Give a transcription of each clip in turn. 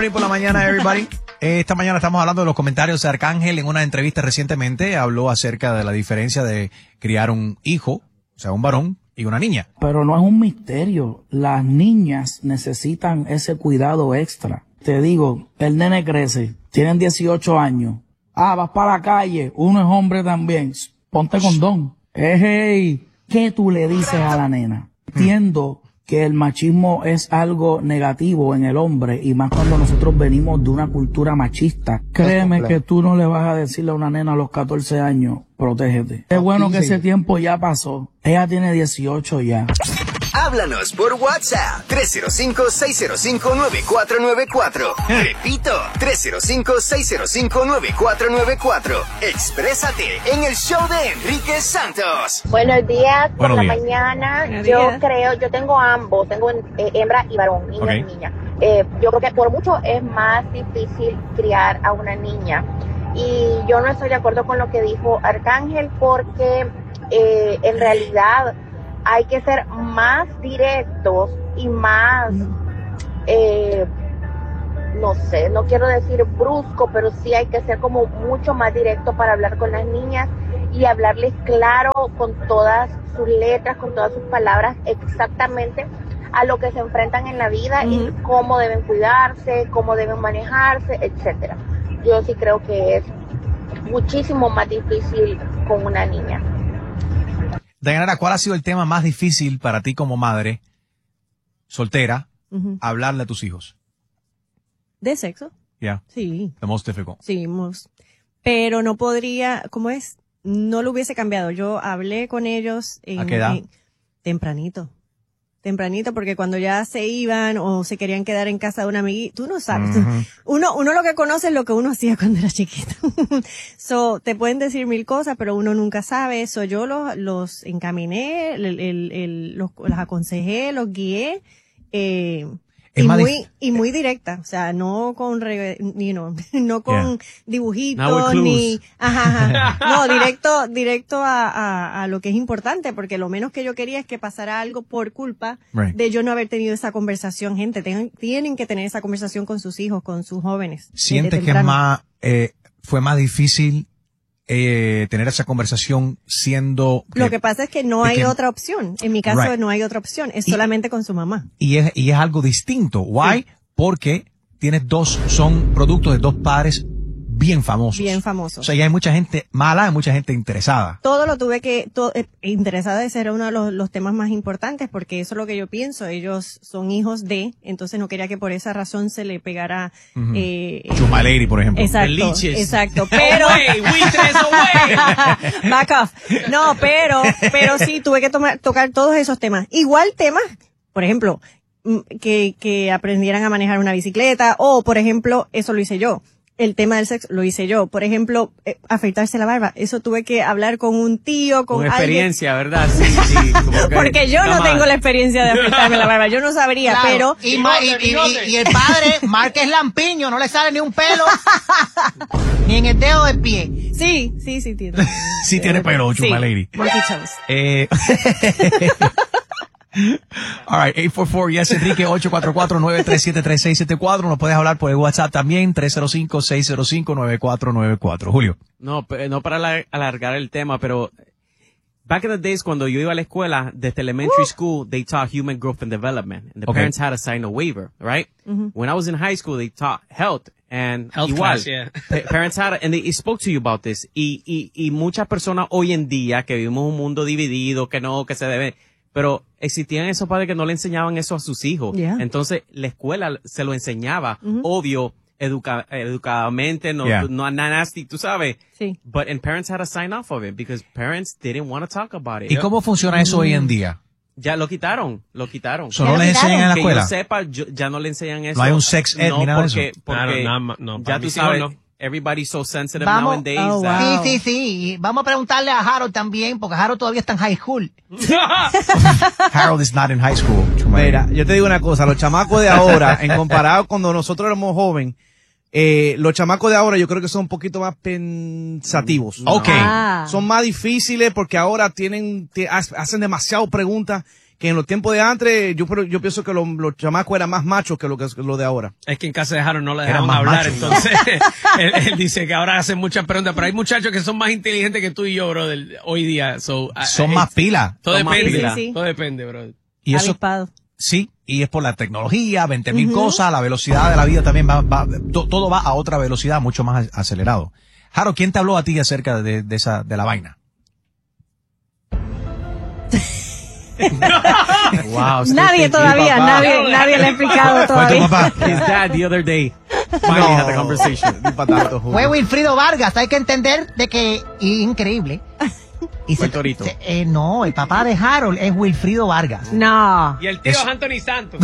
morning por la mañana, everybody. Esta mañana estamos hablando de los comentarios de Arcángel. En una entrevista recientemente habló acerca de la diferencia de criar un hijo, o sea, un varón y una niña. Pero no es un misterio. Las niñas necesitan ese cuidado extra. Te digo, el nene crece, tienen 18 años. Vas para la calle, uno es hombre también. Ponte condón. Hey, ¿qué tú le dices a la nena? Entiendo que el machismo es algo negativo en el hombre y más cuando nosotros venimos de una cultura machista. Créeme que tú no le vas a decirle a una nena a los 14 años, protégete. Es bueno que ese tiempo ya pasó. Ella tiene 18 ya. Háblanos por WhatsApp 305-605-9494. Repito, 305-605-9494. Exprésate en el show de Enrique Santos. Buenos días, por Buenos la días. mañana. Buenos Yo días. creo, yo tengo ambos, tengo hembra y varón, niño y niña. Yo creo que por mucho es más difícil criar a una niña. Y yo no estoy de acuerdo con lo que dijo Arcángel porque en realidad hay que ser más directos y más, no sé, no quiero decir brusco, pero sí hay que ser como mucho más directo para hablar con las niñas y hablarles claro con todas sus letras, con todas sus palabras, exactamente a lo que se enfrentan en la vida y cómo deben cuidarse, cómo deben manejarse, etcétera. Yo sí creo que es muchísimo más difícil con una niña. Dayanara, ¿cuál ha sido el tema más difícil para ti como madre soltera hablarle a tus hijos? ¿De sexo? Yeah, Sí. the most difficult. Sí, pero no podría, ¿cómo es? No lo hubiese cambiado. Yo hablé con ellos ¿A qué edad? Tempranito, porque cuando ya se iban o se querían quedar en casa de una amiguita, tú no sabes. Uno lo que conoce es lo que uno hacía cuando era chiquito. Te pueden decir mil cosas, pero uno nunca sabe. Yo los encaminé, los aconsejé, los guié, y muy directa, o sea, no con no con dibujitos ni no, directo a lo que es importante, porque lo menos que yo quería es que pasara algo por culpa de yo no haber tenido esa conversación. Gente, tienen que tener esa conversación con sus hijos, con sus jóvenes. ¿Sientes que fue más difícil tener esa conversación siendo... Lo que pasa es que no hay otra opción. En mi caso no hay otra opción. Es solamente con su mamá. Y es algo distinto. Why? Sí. Porque son productos de dos padres bien famosos. Bien famosos. O sea, ya hay mucha gente mala, hay mucha gente interesada. Todo lo tuve que... interesada, ese era uno de los temas más importantes, porque eso es lo que yo pienso. Ellos son hijos de... Entonces no quería que por esa razón se le pegara... Chuma Lady, por ejemplo. Exacto. Pero... Back off. No, pero sí tuve que tocar todos esos temas. Igual temas, por ejemplo, que aprendieran a manejar una bicicleta, o por ejemplo, eso lo hice yo. El tema del sexo lo hice yo. Por ejemplo, afeitarse la barba. Eso tuve que hablar con un tío, con experiencia, alguien. ¿verdad? Sí. Porque yo no tengo la experiencia de afeitarme la barba. Yo no sabría, claro, pero... Y el padre, Márquez Lampiño, no le sale ni un pelo, ni en el dedo del pie. Sí, tiene. Sí tiene pelo, Chuma Lady. All right, 844, yes, Enrique, 844-937-3674. Nos puedes hablar por el WhatsApp también, 305-605-9494. Julio. No para alargar el tema, pero back in the days cuando yo iba a la escuela, desde elementary school, they taught human growth and development. And the parents had to sign a waiver, right? When I was in high school, they taught health. And health class, yeah. Parents had, and they spoke to you about this. Y muchas personas hoy en día que vivimos un mundo dividido, que se debe... Pero existían esos padres que no le enseñaban eso a sus hijos. Yeah. Entonces, la escuela se lo enseñaba, obvio, educadamente, no nasty, tú sabes. Sí. But and parents had to sign off of it because parents didn't want to talk about it. ¿Y cómo funciona eso hoy en día? Ya lo quitaron. So, ¿no les enseñan en la escuela? Que yo sepa, ya no le enseñan eso. No hay un sex ed ni nada de eso. Porque no, ya tú sabes, everybody's so sensitive nowadays. Sí. Vamos a preguntarle a Harold también, porque Harold todavía está en high school. Harold is not in high school. Mira, yo te digo una cosa, los chamacos de ahora, en comparado cuando nosotros éramos jóvenes, los chamacos de ahora yo creo que son un poquito más pensativos. Okay. Son más difíciles porque ahora hacen demasiadas preguntas que en los tiempos de antes, yo pienso que los chamacos eran más machos que lo de ahora. Es que en casa de Harold no le dejaban hablar, entonces él dice que ahora hacen muchas preguntas, pero hay muchachos que son más inteligentes que tú y yo, brother, hoy día. Son más pilas. Todo depende, sí. todo depende, brother. Y eso, sí, y es por la tecnología, 20,000 cosas, la velocidad de la vida también todo va a otra velocidad mucho más acelerado. Harold, ¿quién te habló a ti acerca de la vaina? Wow, nadie todavía, nadie le ha explicado todavía. His dad the other day finally had the conversation. Fue Wilfrido Vargas, hay que entender de que increíble. Y fue el Torito. No, el papá de Harold es Wilfrido Vargas. No. Y el tío es Anthony Santos.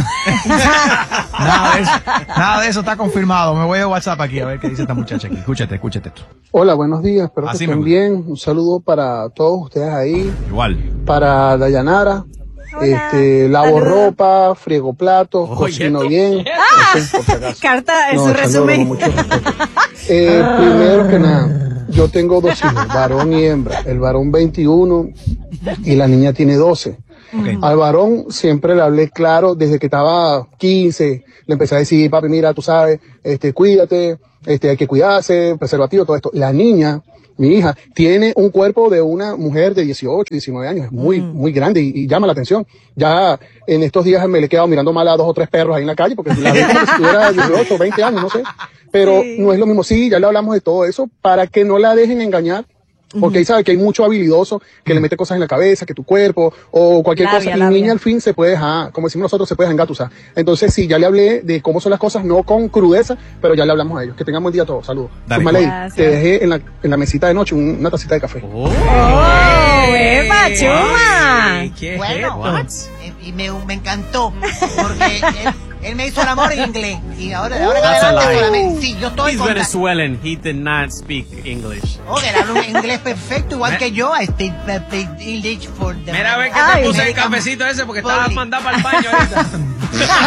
Nada de eso está confirmado. Me voy a WhatsApp aquí a ver qué dice esta muchacha aquí. Escúchate esto. Hola, buenos días. Espero que estén bien. Un saludo para todos ustedes ahí. Igual. Para Dayanara. Lavo ropa, friego platos, cocino bien. Carta en su resumen. Primero que nada, yo tengo 2 hijos, varón y hembra. El varón 21 y la niña tiene 12. Okay. Al varón siempre le hablé claro desde que estaba 15. Le empecé a decir, papi, mira, tú sabes, cuídate, hay que cuidarse, preservativo, todo esto. La niña, mi hija, tiene un cuerpo de una mujer de 18, 19 años. Es muy grande y llama la atención. Ya en estos días me le he quedado mirando mal a 2 o 3 perros ahí en la calle porque la veo como si tuviera 18 o 20 años, no sé. Pero no es lo mismo. Sí, ya le hablamos de todo eso para que no la dejen engañar. Porque ahí sabe que hay mucho habilidoso que le mete cosas en la cabeza, que tu cuerpo o cualquier cosa. Y niña al fin se puede, como decimos nosotros, se puede engatusar. Entonces sí, ya le hablé de cómo son las cosas, no con crudeza, pero ya le hablamos a ellos. Que tengan buen día a todos. Saludos. Te dejé en la mesita de noche una tacita de café. ¡Epa, chuma! Bueno, y me encantó porque él me hizo el amor en inglés y ahora en adelante solamente. Sí, yo estoy He's Venezuelan. He did not speak English. Él habla inglés perfecto, igual que yo. I speak English for the... Mira, a ver que te puse el cafecito ese porque estabas mandado para el baño ahorita.